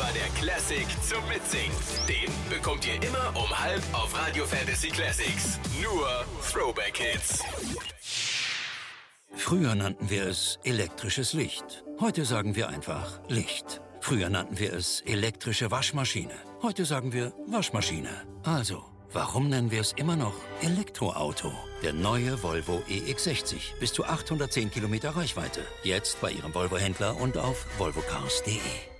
der Classic zum Mitsingen. Den bekommt ihr immer um 5 auf Radio Fantasy Classics. Nur Throwback Hits. Früher nannten wir es elektrisches Licht. Heute sagen wir einfach Licht. Früher nannten wir es elektrische Waschmaschine. Heute sagen wir Waschmaschine. Also, warum nennen wir es immer noch Elektroauto? Der neue Volvo EX60. Bis zu 810 Kilometer Reichweite. Jetzt bei Ihrem Volvo-Händler und auf volvocars.de.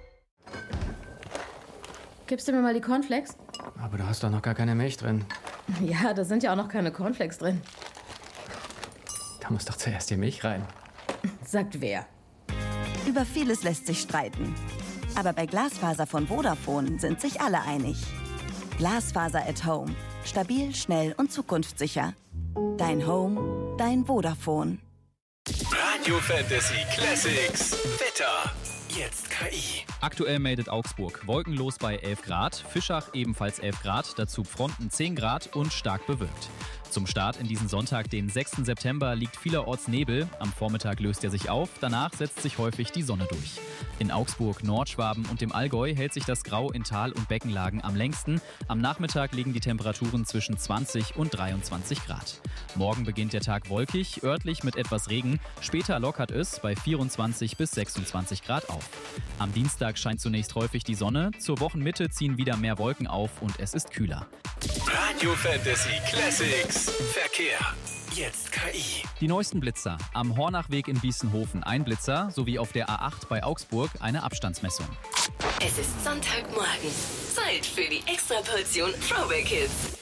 Gibst du mir mal die Cornflakes? Aber du hast doch noch gar keine Milch drin. Ja, da sind ja auch noch keine Cornflakes drin. Da muss doch zuerst die Milch rein. Sagt wer? Über vieles lässt sich streiten. Aber bei Glasfaser von Vodafone sind sich alle einig. Glasfaser at Home. Stabil, schnell und zukunftssicher. Dein Home, dein Vodafone. Radio Fantasy Classics. Wetter. Jetzt KI. Aktuell meldet Augsburg wolkenlos bei 11 Grad, Fischach ebenfalls 11 Grad, dazu Pfronten 10 Grad und stark bewölkt. Zum Start in diesen Sonntag, den 6. September, liegt vielerorts Nebel. Am Vormittag löst er sich auf, danach setzt sich häufig die Sonne durch. In Augsburg, Nordschwaben und dem Allgäu hält sich das Grau in Tal- und Beckenlagen am längsten. Am Nachmittag liegen die Temperaturen zwischen 20 und 23 Grad. Morgen beginnt der Tag wolkig, örtlich mit etwas Regen. Später lockert es bei 24 bis 26 Grad auf. Am Dienstag scheint zunächst häufig die Sonne. Zur Wochenmitte ziehen wieder mehr Wolken auf und es ist kühler. Radio Fantasy Classics. Verkehr. Jetzt KI. Die neuesten Blitzer. Am Hornachweg in Bießenhofen ein Blitzer, sowie auf der A8 bei Augsburg eine Abstandsmessung. Es ist Sonntagmorgen. Zeit für die Extraportion Throwback Hits.